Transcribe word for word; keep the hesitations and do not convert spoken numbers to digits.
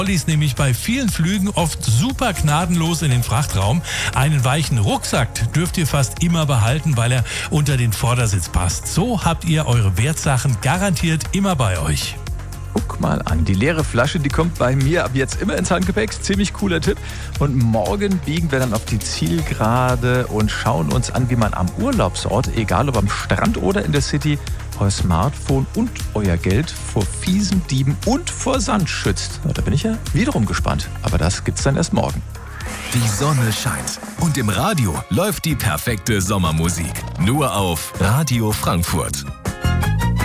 Trolleys nämlich bei vielen Flügen oft super gnadenlos in den Frachtraum. Einen weichen Rucksack dürft ihr fast immer behalten, weil er unter den Vordersitz passt. So habt ihr eure Wertsachen garantiert immer bei euch. Guck mal an, die leere Flasche, die kommt bei mir ab jetzt immer ins Handgepäck. Ziemlich cooler Tipp. Und morgen biegen wir dann auf die Zielgerade und schauen uns an, wie man am Urlaubsort, egal ob am Strand oder in der City, euer Smartphone und euer Geld vor fiesen Dieben und vor Sand schützt. Na, da bin ich ja wiederum gespannt. Aber das gibt's dann erst morgen. Die Sonne scheint und im Radio läuft die perfekte Sommermusik. Nur auf Radio Frankfurt.